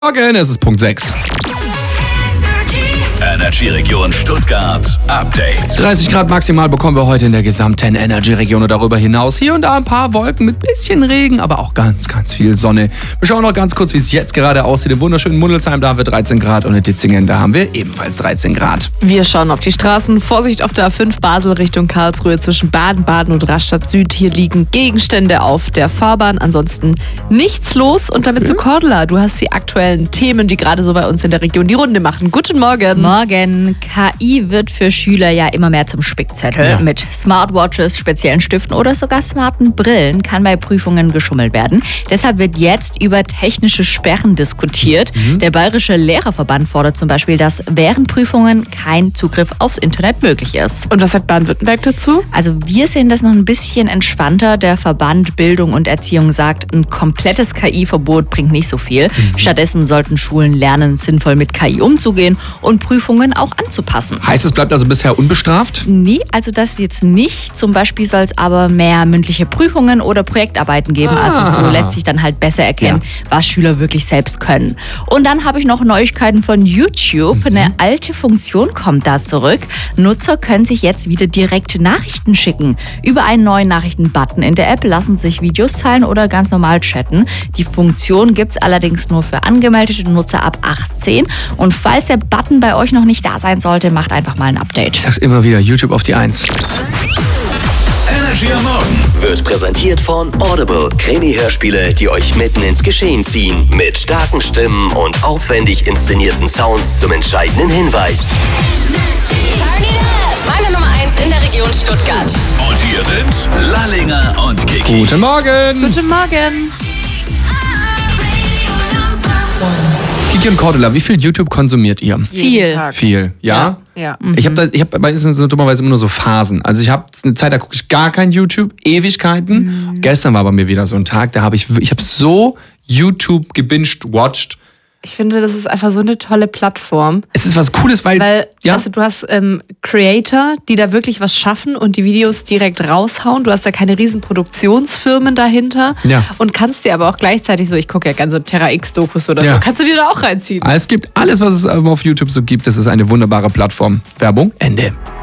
Morgen, es ist Punkt 6. Energy-Region Stuttgart Update. 30 Grad maximal bekommen wir heute in der gesamten Energy-Region und darüber hinaus. Hier und da ein paar Wolken mit bisschen Regen, aber auch ganz, ganz viel Sonne. Wir schauen noch ganz kurz, wie es jetzt gerade aussieht. Im wunderschönen Mundelsheim, da haben wir 13 Grad und in Ditzingen, da haben wir ebenfalls 13 Grad. Wir schauen auf die Straßen. Vorsicht auf der A5 Basel Richtung Karlsruhe zwischen Baden-Baden und Rastatt Süd. Hier liegen Gegenstände auf der Fahrbahn. Ansonsten nichts los. Und damit zu Cordula. Du hast die aktuellen Themen, die gerade so bei uns in der Region die Runde machen. Guten Morgen. Morgen. KI wird für Schüler ja immer mehr zum Spickzettel. Ja. Mit Smartwatches, speziellen Stiften oder sogar smarten Brillen kann bei Prüfungen geschummelt werden. Deshalb wird jetzt über technische Sperren diskutiert. Der Bayerische Lehrerverband fordert zum Beispiel, dass während Prüfungen kein Zugriff aufs Internet möglich ist. Und was sagt Baden-Württemberg dazu? Also wir sehen das noch ein bisschen entspannter. Der Verband Bildung und Erziehung sagt, ein komplettes KI-Verbot bringt nicht so viel. Stattdessen sollten Schulen lernen, sinnvoll mit KI umzugehen und Prüfungen auch anzupassen. Heißt, es bleibt also bisher unbestraft? Nee, also das jetzt nicht. Zum Beispiel soll es aber mehr mündliche Prüfungen oder Projektarbeiten geben. Also so lässt sich dann halt besser erkennen, was Schüler wirklich selbst können. Und dann habe ich noch Neuigkeiten von YouTube. Eine alte Funktion kommt da zurück. Nutzer können sich jetzt wieder direkt Nachrichten schicken. Über einen neuen Nachrichten-Button in der App lassen sich Videos teilen oder ganz normal chatten. Die Funktion gibt es allerdings nur für angemeldete Nutzer ab 18. Und falls der Button bei euch noch nicht da sein sollte, macht einfach mal ein Update. Ich sag's immer wieder, YouTube auf die 1. Energy am Morgen wird präsentiert von Audible. Krimi-Hörspiele, die euch mitten ins Geschehen ziehen. Mit starken Stimmen und aufwendig inszenierten Sounds zum entscheidenden Hinweis. Meine Nummer 1 in der Region Stuttgart. Und hier sind Lallinger und Kiki. Guten Morgen! Guten Morgen. Kiki und Cordula, wie viel YouTube konsumiert ihr? Viel. Viel, ja? Ja. Ich habe bei Instagram so dummerweise immer nur so Phasen. Also ich habe eine Zeit, da gucke ich gar kein YouTube, Ewigkeiten. Gestern war bei mir wieder so ein Tag, da habe ich habe so YouTube watched. Ich finde, das ist einfach so eine tolle Plattform. Es ist was Cooles, weil ja, also du hast Creator, die da wirklich was schaffen und die Videos direkt raushauen. Du hast da keine riesen Produktionsfirmen dahinter Ja. und kannst dir aber auch gleichzeitig so, ich gucke ja gerne so Terra X-Dokus oder Ja. so, kannst du dir da auch reinziehen. es gibt alles, was es auf YouTube so gibt. Das ist eine wunderbare Plattform. Werbung, Ende.